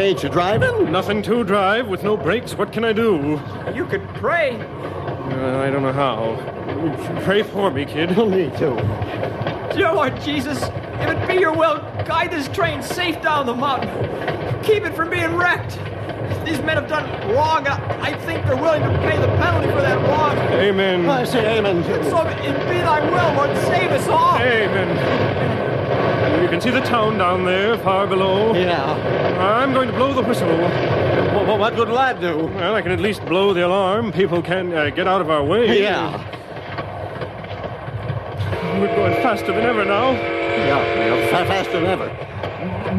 ain't you driving? Nothing to drive with no brakes. What can I do? You could pray. I don't know how. Pray for me, kid. Me too. Dear Lord Jesus, if it be your will, guide this train safe down the mountain. Keep it from being wrecked. These men have done wrong, and I think they're willing to pay the penalty for that wrong. Amen. I say amen. So if it be thy will, Lord, save us all. Amen. You can see the town down there, far below. Yeah. I'm going to blow the whistle. Well, what would lad do? Well, I can at least blow the alarm. People can get out of our way. Yeah. We're going faster than ever now. Yeah, faster than ever.